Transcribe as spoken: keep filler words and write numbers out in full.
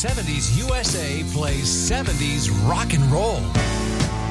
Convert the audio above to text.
seventies U S A plays seventies rock and roll.